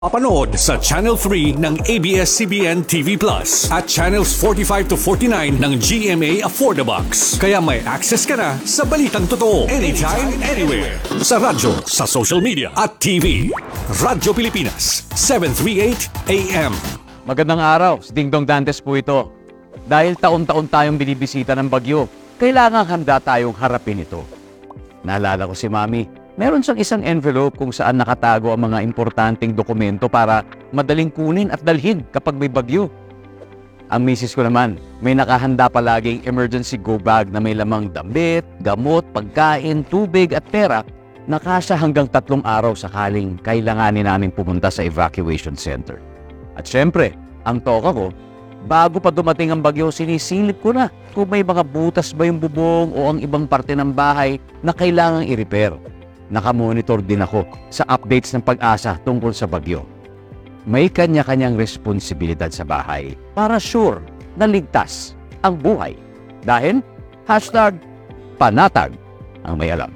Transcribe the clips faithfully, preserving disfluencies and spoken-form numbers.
Mapanood sa Channel three ng A B S C B N T V Plus at Channels forty-five to forty-nine ng G M A Affordabox. Kaya may access ka na sa balitang totoo anytime, anywhere. Sa radyo, sa social media at T V. Radyo Pilipinas, seven thirty-eight A M. Magandang araw, si Ding Dong Dantes po ito. Dahil taon-taon tayong binibisita ng bagyo, kailangan handa tayong harapin ito. Naalala ko si Mami. Meron siyang isang envelope kung saan nakatago ang mga importanteng dokumento para madaling kunin at dalhin kapag may bagyo. Ang misis ko naman, may nakahanda palaging emergency go bag na may lamang damit, gamot, pagkain, tubig at pera na kasya hanggang tatlong araw sakaling kailanganin namin pumunta sa evacuation center. At syempre, ang toka ko, bago pa dumating ang bagyo, sinisilip ko na kung may mga butas ba yung bubong o ang ibang parte ng bahay na kailangang i-repair. Nakamonitor din ako sa updates ng pag-asa tungkol sa bagyo. May kanya-kanyang responsibilidad sa bahay para sure na ligtas ang buhay. Dahil, hashtag panatag ang may alam.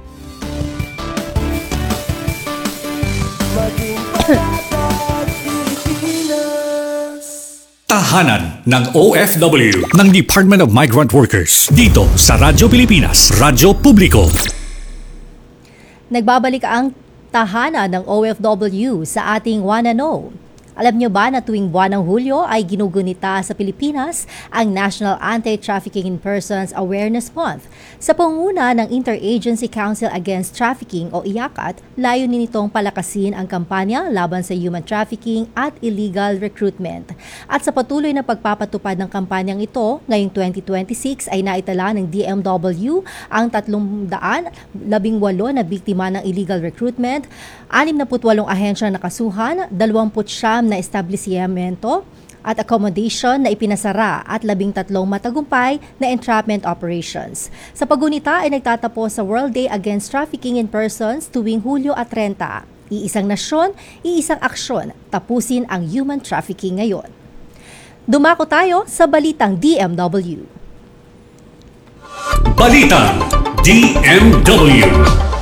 Tahanan ng O F W ng Department of Migrant Workers dito sa Radyo Pilipinas, Radyo Publiko. Nagbabalik ang tahanan ng O F W sa ating Wanna Know. Alam niyo ba na tuwing buwan ng Hulyo ay ginugunita sa Pilipinas ang National Anti-Trafficking in Persons Awareness Month. Sa pangunguna ng Interagency Council Against Trafficking o I A C A T, layunin nitong palakasin ang kampanya laban sa human trafficking at illegal recruitment. At sa patuloy na pagpapatupad ng kampanyang ito, ngayong twenty twenty-six ay naitala ng D M W ang tatlong daan labing walo na biktima ng illegal recruitment, anim na putwalong ahensya na nakasuhan, dalawampu't siyam na establishmento at accommodation na ipinasara at labing tatlong matagumpay na entrapment operations. Sa pagunita ay nagtatapos sa World Day Against Trafficking in Persons tuwing Hulyo at thirty. Iisang nasyon, iisang aksyon, tapusin ang human trafficking ngayon. Dumako tayo sa Balitang D M W. Balitang D M W.